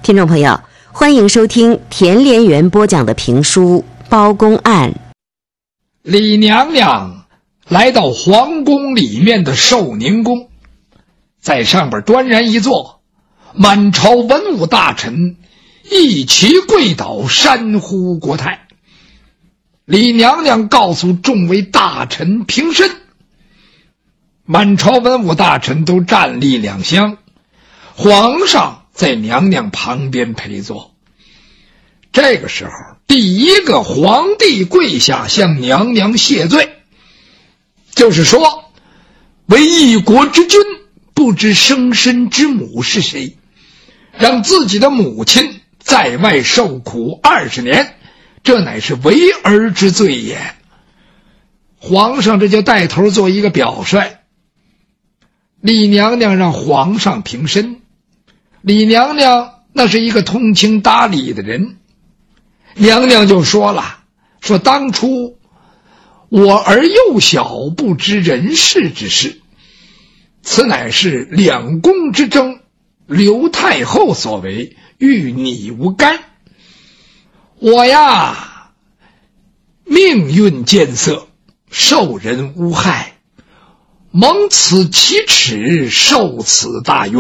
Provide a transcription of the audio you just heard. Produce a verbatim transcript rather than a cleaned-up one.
听众朋友，欢迎收听田连元播讲的评书《包公案》。 李娘娘来到皇宫里面的寿宁宫，在上边端然一坐，满朝文武大臣一齐跪倒，山呼国泰。李娘娘告诉众位大臣平身，满朝文武大臣都站立两厢，皇上在娘娘旁边陪坐。这个时候，第一个皇帝跪下向娘娘谢罪，就是说，为一国之君，不知生身之母是谁，让自己的母亲在外受苦二十年，这乃是为儿之罪也。皇上这就带头做一个表率。李娘娘让皇上平身，李娘娘那是一个通情达理的人，娘娘就说了，说当初我儿幼小，不知人事之事，此乃是两宫之争，刘太后所为，与你无干。我呀，命运见色，受人诬害，蒙此启齿，受此大冤。